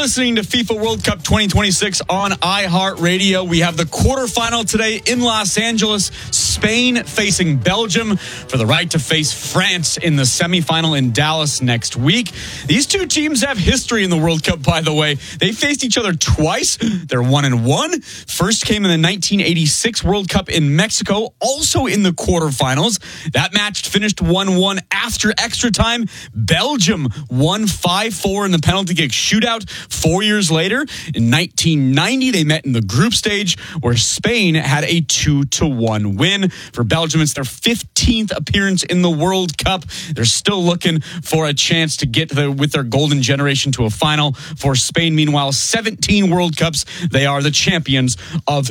listening to FIFA World Cup 2026 on iHeartRadio. We have the quarterfinal today in Los Angeles. Spain facing Belgium for the right to face France in the semifinal in Dallas next week. These two teams have history in the World Cup, by the way. They faced each other twice. They're 1-1. First came in the 1986 World Cup in Mexico, also in the quarterfinals. That match finished 1-1 after extra time. Belgium won 5-4 in the penalty kick shootout. 4 years later, in 1990, they met in the group stage where Spain had a 2-1 win. For Belgium, it's their 15th appearance in the World Cup. They're still looking for a chance to get with their golden generation to a final. For Spain, meanwhile, 17 World Cups. They are the champions of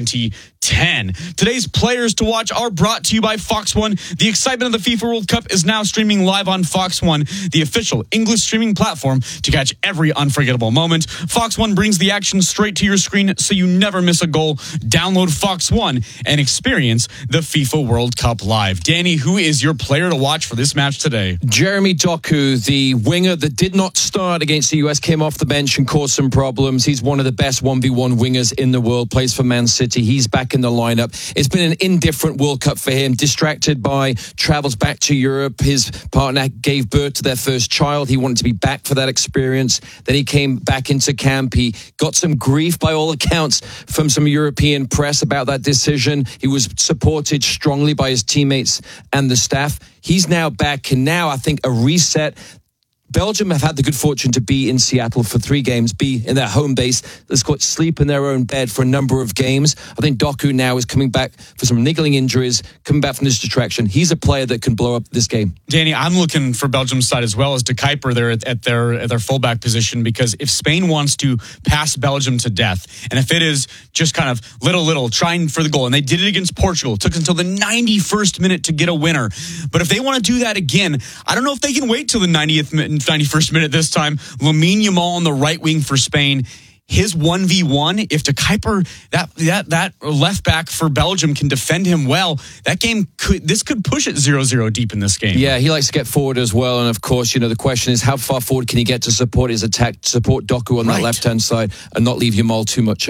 2010. Today's players to watch are brought to you by Fox One. The excitement of the FIFA World Cup is now streaming live on Fox One, the official English streaming platform to catch every unforgettable moment. Fox One brings the action straight to your screen so you never miss a goal. Download Fox One and experience the FIFA World Cup live. Danny, who is your player to watch for this match today? Jeremy Doku, the winger that did not start against the US, came off the bench and caused some problems. He's one of the best 1v1 wingers in the world, plays for Man City. He's back in the lineup. It's been an indifferent World Cup for him, distracted by travels back to Europe. His partner gave birth to their first child. He wanted to be back for that experience. Then he came back into camp. He got some grief, by all accounts, from some European press about that decision. He was supported strongly by his teammates and the staff. He's now back, and now I think a reset. Belgium have had the good fortune to be in Seattle for 3 games, be in their home base. Let's call it sleep in their own bed for a number of games. I think Doku now is coming back for some niggling injuries, coming back from this distraction. He's a player that can blow up this game. Danny, I'm looking for Belgium's side as well as De Kuyper there at their fullback position, because if Spain wants to pass Belgium to death, and if it is just kind of little trying for the goal, and they did it against Portugal, it took until the 91st minute to get a winner. But if they want to do that again, I don't know if they can wait till the 91st minute this time. Lamine Yamal on the right wing for Spain. His 1v1, if De Kuyper, that left back for Belgium, can defend him well, that game could push it 0-0 deep in this game. Yeah, he likes to get forward as well. And of course, the question is how far forward can he get to support his attack, to support Doku on that left-hand side and not leave Yamal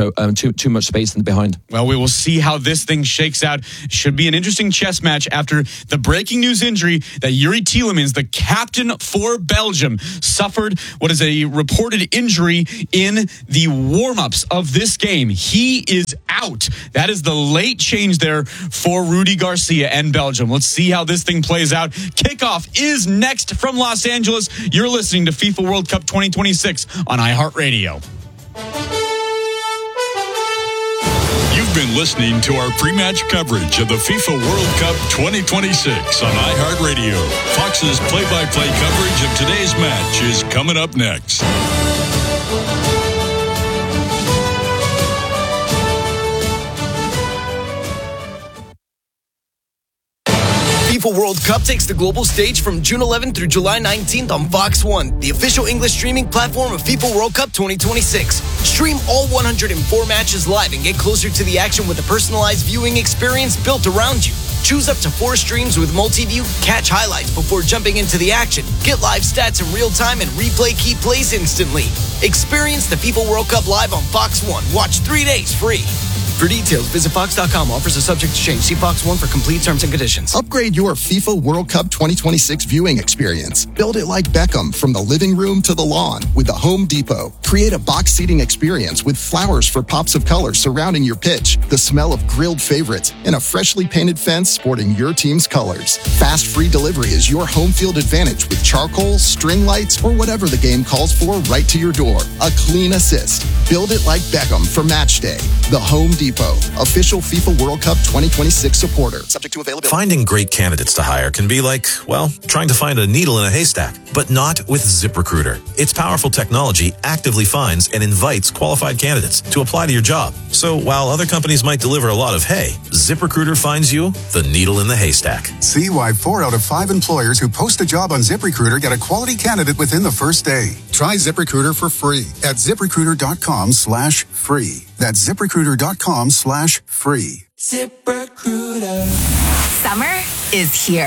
too much space in the behind. Well, we will see how this thing shakes out. Should be an interesting chess match after the breaking news injury that Yuri Tielemans, the captain for Belgium, suffered what is a reported injury in the warm-ups of this game. He is out. That is the late change there for Rudy Garcia and Belgium. Let's see how this thing plays out. Kickoff is next from Los Angeles. You're listening to FIFA World Cup 2026 on iHeartRadio. You've been listening to our pre-match coverage of the FIFA World Cup 2026 on iHeartRadio. Fox's play-by-play coverage of today's match is coming up next. FIFA World Cup takes the global stage from June 11th through July 19th on Fox One, the official English streaming platform of FIFA World Cup 2026. Stream all 104 matches live and get closer to the action with a personalized viewing experience built around you. Choose up to 4 streams with multi-view, catch highlights before jumping into the action, get live stats in real time, and replay key plays instantly. Experience the FIFA World Cup live on Fox One. Watch 3 days free. For details, visit Fox.com. Offers are subject to change. See Fox One for complete terms and conditions. Upgrade your FIFA World Cup 2026 viewing experience. Build it like Beckham from the living room to the lawn with the Home Depot. Create a box seating experience with flowers for pops of color surrounding your pitch, the smell of grilled favorites, and a freshly painted fence sporting your team's colors. Fast free delivery is your home field advantage with charcoal, string lights, or whatever the game calls for right to your door. A clean assist. Build it like Beckham for match day. The Home Depot, official FIFA World Cup 2026 supporter. Subject to availability. Finding great candidates to hire can be like, well, trying to find a needle in a haystack, but not with ZipRecruiter. Its powerful technology actively finds and invites qualified candidates to apply to your job. So while other companies might deliver a lot of hay, ZipRecruiter finds you the needle in the haystack. See why 4 out of 5 employers who post a job on ZipRecruiter get a quality candidate within the first day. Try ZipRecruiter for free at ZipRecruiter.com/free. That's ZipRecruiter.com/free. ZipRecruiter. Summer is here.